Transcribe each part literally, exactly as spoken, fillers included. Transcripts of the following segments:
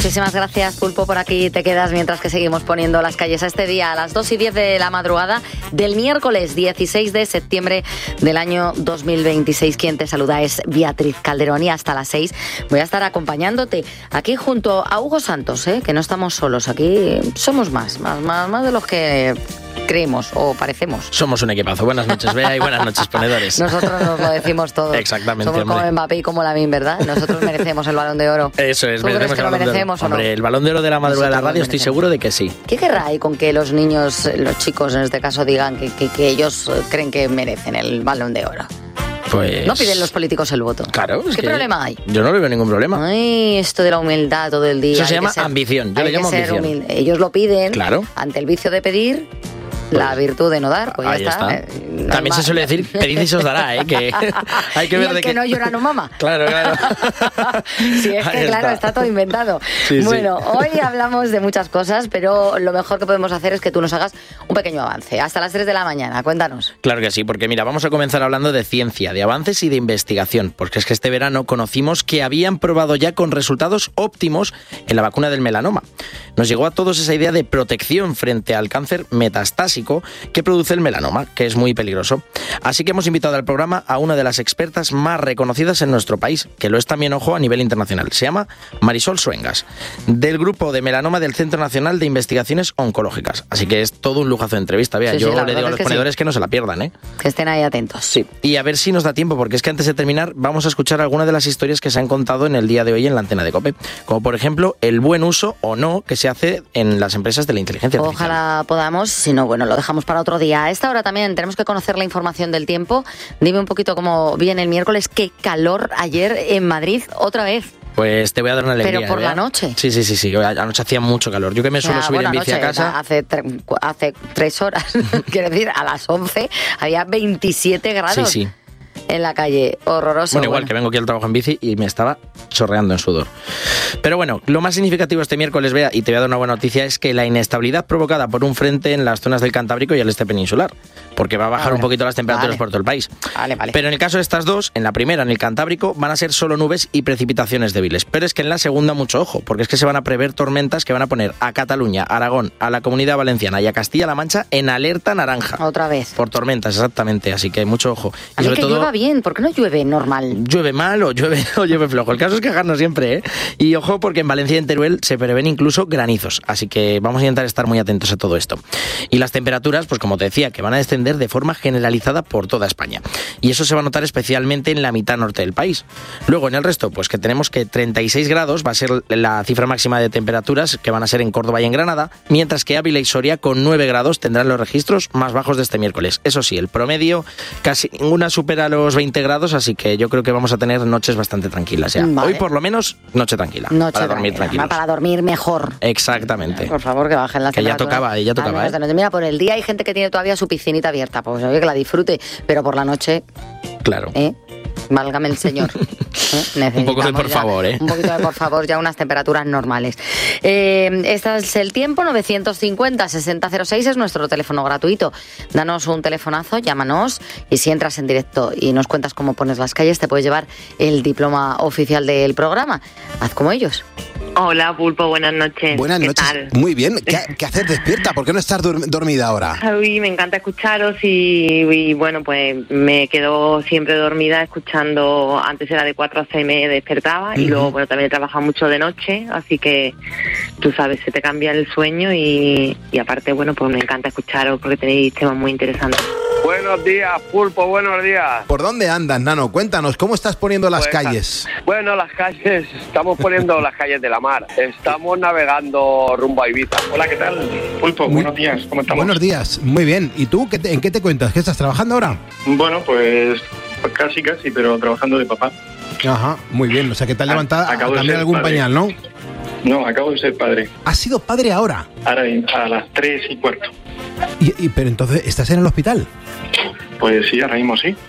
Muchísimas gracias, Pulpo, por aquí te quedas mientras que seguimos poniendo las calles a este día a las dos y diez de la madrugada del miércoles dieciséis de septiembre del año dos mil veintiséis. Quien te saluda es Beatriz Calderón y hasta las seis voy a estar acompañándote aquí junto a Hugo Santos, ¿eh? Que no estamos solos, aquí somos más, más, más, más de los que creemos o parecemos. Somos un equipazo. Buenas noches, Bea, y buenas noches, ponedores. Nosotros nos lo decimos todos. Exactamente, Somos hombre. como Mbappé y como Lamine, ¿verdad? Nosotros merecemos el Balón de Oro. Eso es, ¿Tú crees que lo merecemos o no? Hombre, el Balón de Oro de la madrugada de la radio estoy seguro de que sí. ¿Qué querrá ahí con que los niños, los chicos en este caso, digan que, que, que ellos creen que merecen el Balón de Oro? Pues... No piden los políticos el voto. Claro. ¿Qué problema hay? Yo no le veo ningún problema. Ay, esto de la humildad todo el día. Eso se llama ambición. Yo le llamo ambición. Humilde. Ellos lo piden. Claro. Ante el vicio de pedir, la virtud de no dar, pues ahí ya está. está. Eh, También se suele decir, pedid y se os dará, ¿eh? Que hay que y ver el de que qué... no llora no mama. Claro, claro. Sí, es que Ahí claro, está. está todo inventado. Sí, bueno, sí. hoy hablamos de muchas cosas, pero lo mejor que podemos hacer es que tú nos hagas un pequeño avance. Hasta las tres de la mañana, cuéntanos. Claro que sí, porque mira, vamos a comenzar hablando de ciencia, de avances y de investigación, porque es que este verano conocimos que habían probado ya con resultados óptimos en la vacuna del melanoma. Nos llegó a todos esa idea de protección frente al cáncer metastásico que produce el melanoma, que es muy peligroso. Así que hemos invitado al programa a una de las expertas más reconocidas en nuestro país, que lo es también, ojo, a nivel internacional. Se llama Marisol Suengas, del grupo de melanoma del Centro Nacional de Investigaciones Oncológicas. Así que es todo un lujazo de entrevista. Vea, Sí, sí, yo la le verdad digo a es los que ponedores sí. que no se la pierdan, ¿eh? Que estén ahí atentos. Sí. Y a ver si nos da tiempo, porque es que antes de terminar vamos a escuchar algunas de las historias que se han contado en el día de hoy en la antena de COPE. Como por ejemplo, el buen uso o no que se hace en las empresas de la inteligencia artificial. Ojalá podamos, si no, bueno, lo dejamos para otro día. A esta hora también tenemos que conocer la información del tiempo. Dime un poquito cómo viene el miércoles. Qué calor ayer en Madrid, otra vez. Pues te voy a dar una alegría. Pero por ¿verdad? la noche. Sí, sí, sí, sí. Anoche hacía mucho calor. Yo que me O sea, suelo subir bueno, en bici anoche, a casa. Hace, tre- hace tres horas, quiero decir, a las once había veintisiete grados. Sí, sí. En la calle, horroroso. Bueno, igual bueno. que vengo aquí al trabajo en bici y me estaba chorreando en sudor. Pero bueno, lo más significativo este miércoles, Bea, y te voy a dar una buena noticia, es que la inestabilidad provocada por un frente en las zonas del Cantábrico y el este peninsular, porque va a bajar Ah, bueno. un poquito las temperaturas Vale. por todo el país. Vale, vale. Pero en el caso de estas dos, en la primera, en el Cantábrico, van a ser solo nubes y precipitaciones débiles. Pero es que en la segunda, mucho ojo, porque es que se van a prever tormentas que van a poner a Cataluña, a Aragón, a la Comunidad Valenciana y a Castilla-La Mancha en alerta naranja. Otra vez. Por tormentas, exactamente, así que mucho ojo. A Y mí sobre que todo, llueva bien, ¿por qué no llueve normal? llueve mal o llueve, o llueve flojo. El caso es quejarnos siempre, ¿eh? Y ojo, porque en Valencia y en Teruel se prevén incluso granizos. Así que vamos a intentar estar muy atentos a todo esto. Y las temperaturas, pues como te decía, que van a descender de forma generalizada por toda España. Y eso se va a notar especialmente en la mitad norte del país. Luego, en el resto, pues que tenemos que treinta y seis grados va a ser la cifra máxima de temperaturas que van a ser en Córdoba y en Granada, mientras que Ávila y Soria con nueve grados tendrán los registros más bajos de este miércoles. Eso sí, el promedio casi ninguna supera los veinte grados, así que yo creo que vamos a tener noches bastante tranquilas. Ya. Vale. Hoy por lo menos noche tranquila, Noche para dormir tranquila, tranquilos. Para dormir mejor. Exactamente. Por favor, que bajen las Que ya temperaturas. tocaba, ya tocaba, Al menos ¿eh? de noche. Mira, por el día hay gente que tiene todavía su piscinita abierta, pues oye, que la disfrute, pero por la noche, Claro. ¿eh? Válgame el señor. ¿Eh? Un poco de Necesitamos por ya- favor, ¿eh? Un poquito de por favor, ya unas temperaturas normales. Eh, este es el tiempo, novecientos cincuenta, sesenta cero seis es nuestro teléfono gratuito. Danos un telefonazo, llámanos y si entras en directo y nos cuentas cómo pones las calles, te puedes llevar el diploma oficial del programa. Haz como ellos. Hola, Pulpo, buenas noches. Buenas ¿Qué noches. tal? Muy bien. ¿Qué, qué haces despierta? ¿Por qué no estás dur- dormida ahora? Uy, me encanta escucharos y, y, bueno, pues me quedo siempre dormida escuchando, antes era de cuatro a seis me despertaba y Ujú. luego, bueno, también he trabajado mucho de noche, así que tú sabes, se te cambia el sueño y, y aparte, bueno, pues me encanta escucharos porque tenéis temas muy interesantes. Buenos días, Pulpo, buenos días. ¿Por dónde andas, Nano? Cuéntanos, ¿cómo estás poniendo las Pues, calles? Bueno, las calles, estamos poniendo las calles de la mar. Estamos navegando rumbo a Ibiza. Hola, ¿qué tal? Pulpo, Muy- buenos días, ¿cómo estamos? Buenos días, muy bien. ¿Y tú qué te- en qué te cuentas? ¿Qué estás trabajando ahora? Bueno, pues, pues casi, casi, pero trabajando de papá. Ajá, muy bien. O sea, que te has A- levantado a acabo de cambiar ser algún padre. pañal, ¿no? No, acabo de ser padre. ¿Has sido padre ahora? Ahora a las tres y cuarto. Y, y- pero entonces, ¿estás en el hospital? Pues sí, ahora mismo sí.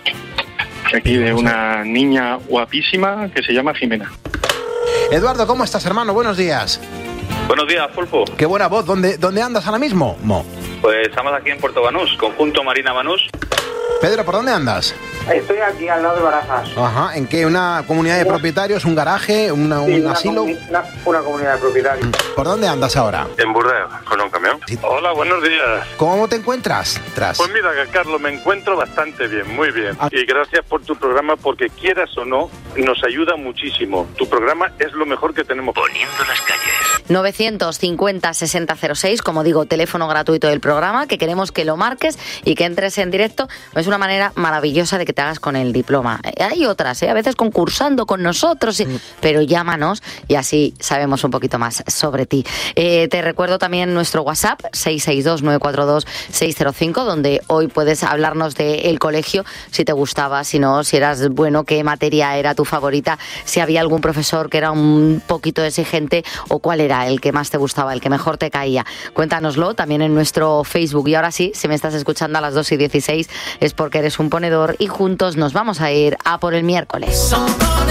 Aquí de una niña guapísima que se llama Jimena. Eduardo, ¿cómo estás, hermano? Buenos días. Buenos días, Pulpo. Qué buena voz. ¿Dónde, dónde andas ahora mismo? Mo. Pues estamos aquí en Puerto Banús, conjunto Marina Banús. Pedro, ¿por dónde andas? Estoy aquí al lado de Barajas. Ajá, ¿en qué? ¿Una comunidad de propietarios, un garaje, una, Sí, un una asilo? comuni- Una, una comunidad de propietarios. ¿Por dónde andas ahora? En Burdeos, con un camión. Sí. Hola, buenos días. ¿Cómo te encuentras? Tras. Pues mira, Carlos, me encuentro bastante bien, muy bien. Ah. Y gracias por tu programa, porque quieras o no, nos ayuda muchísimo. Tu programa es lo mejor que tenemos. Poniendo las calles. novecientos cincuenta sesenta cero seis, como digo, teléfono gratuito del programa, que queremos que lo marques y que entres en directo. Es una manera maravillosa de que te hagas con el diploma. Eh, Hay otras, ¿eh? A veces concursando con nosotros, y- pero llámanos y así sabemos un poquito más sobre ti. Eh, te recuerdo también nuestro WhatsApp, seis seis dos nueve cuatro dos seis cero cinco, donde hoy puedes hablarnos del colegio, si te gustaba, si no, si eras bueno, qué materia era tu favorita, si había algún profesor que era un poquito exigente o cuál era el que más te gustaba, el que mejor te caía. Cuéntanoslo también en nuestro Facebook. Y ahora sí, si me estás escuchando a las dos y dieciséis es porque eres un ponedor y juntos nos vamos a ir a por el miércoles.